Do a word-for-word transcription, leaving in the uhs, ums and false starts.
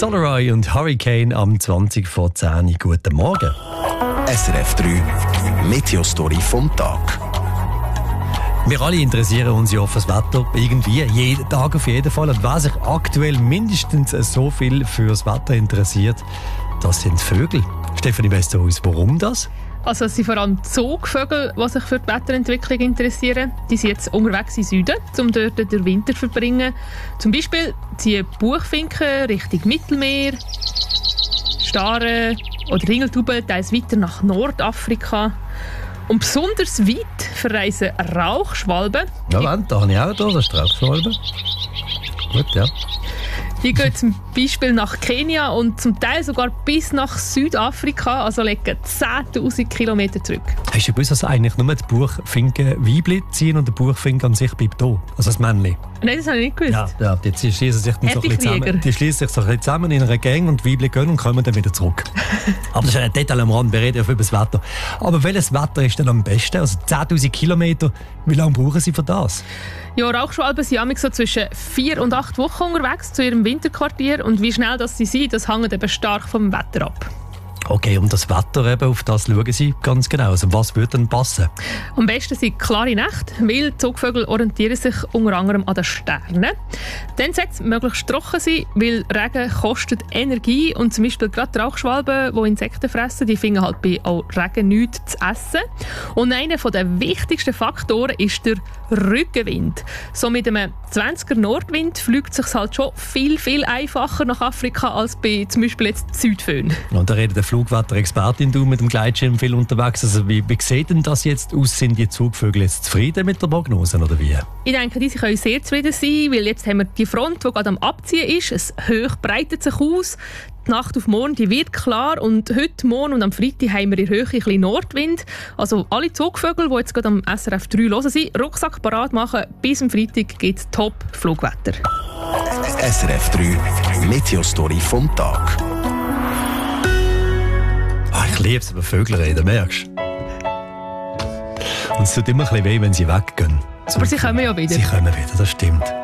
Solaroy und Hurricane am zwanzig vor zehn. Guten Morgen. S R F drei Meteostory vom Tag. Wir alle interessieren uns ja auf das Wetter, irgendwie, jeden Tag auf jeden Fall. Und wer sich aktuell mindestens so viel für das Wetter interessiert, das sind Vögel. Stefanie, weißt du uns, warum das? Also es sind vor allem Zugvögel, die sich für die Wetterentwicklung interessieren. Die sind jetzt unterwegs in Süden, um dort den Winter zu verbringen. Zum Beispiel ziehen Buchfinken Richtung Mittelmeer, Staren oder Ringeltauben teils weiter nach Nordafrika. Und besonders weit verreisen Rauchschwalben. Ja, Moment, da habe ich auch da, das ist Rauchschwalbe. Gut, ja. Die gehen zum Beispiel nach Kenia und zum Teil sogar bis nach Südafrika, also legen zehntausend Kilometer zurück. Hast du gewusst, dass eigentlich nur die Buchfinken Weibli ziehen und der Buchfinke an sich bleibt da? Also das Männchen. Nein, das habe ich nicht gewusst. Ja, ja, die schließen sich dann so ein bisschen zusammen. Die schließen sich so ein bisschen zusammen in einer Gang und die Weibli gehen und kommen dann wieder zurück. Aber das ist ein Detail am Rand, wir reden ja über das Wetter. Aber welches Wetter ist denn am besten? Also zehntausend Kilometer, wie lange brauchen sie für das? Ja, Rauchschwalben sind so zwischen vier und acht Wochen unterwegs zu ihrem Winterquartier. Und wie schnell das sie sind, das hängt eben stark vom Wetter ab. Okay, und das Wetter, eben, auf das schauen Sie ganz genau. Also was würde denn passen? Am besten sind klare Nächte, weil Zugvögel orientieren sich unter anderem an den Sternen. Dann sollte es möglichst trocken sein, weil Regen kostet Energie und zum Beispiel gerade die Rauchschwalben, die Insekten fressen, die finden halt bei auch Regen nichts zu essen. Und einer der wichtigsten Faktoren ist der Rückenwind. So mit einem zwanziger Nordwind fliegt es sich halt schon viel, viel einfacher nach Afrika als bei zum Beispiel jetzt Südföhn. Und da redet der Flugwetterexpertin, du mit dem Gleitschirm viel unterwegs. Also wie, wie sieht denn das jetzt aus? Sind die Zugvögel jetzt zufrieden mit der Prognose oder wie? Ich denke, die können sehr zufrieden sein, weil jetzt haben wir die Front, die gerade am Abziehen ist. Es hoch breitet sich aus. Die Nacht auf morgen die wird klar und heute, morgen und am Freitag haben wir in Höhe ein bisschen Nordwind. Also alle Zugvögel, die jetzt gerade am S R F drei hören sind, Rucksack parat machen. Bis am Freitag gibt es Top-Flugwetter. S R F drei Meteostory vom Tag. Oh, ich liebe es, über Vögel reden, merkst du? Und es tut immer ein bisschen weh, wenn sie weggehen. Aber sie kommen ja wieder. Sie kommen wieder, das stimmt.